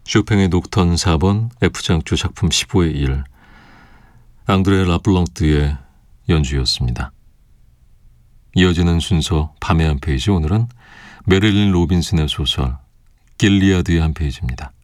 쇼팽의 녹턴 4번 F장조 작품 15의 1, 앙드레 라플랑트의 연주였습니다. 이어지는 순서 밤의 한 페이지, 오늘은 메릴린 로빈슨의 소설 길리아드의 한 페이지입니다.